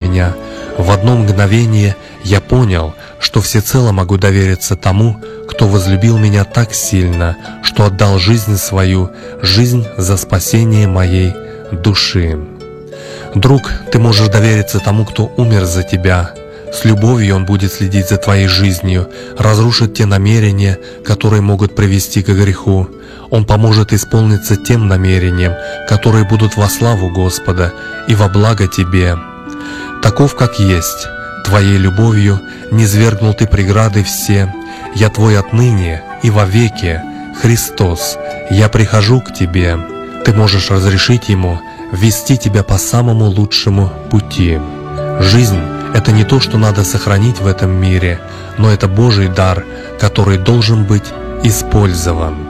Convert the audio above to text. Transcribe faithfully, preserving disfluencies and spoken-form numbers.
меня. В одно мгновение я понял, что всецело могу довериться тому, кто возлюбил меня так сильно, что отдал жизнь свою, жизнь за спасение моей души. Друг, ты можешь довериться тому, кто умер за тебя. С любовью он будет следить за твоей жизнью, разрушит те намерения, которые могут привести к греху. Он поможет исполниться тем намерениям, которые будут во славу Господа и во благо тебе. Таков, как есть, твоей любовью низвергнул ты преграды все. Я твой отныне и вовеки, Христос, я прихожу к тебе. Ты можешь разрешить ему вести тебя по самому лучшему пути. Жизнь — это не то, что надо сохранить в этом мире, но это Божий дар, который должен быть использован.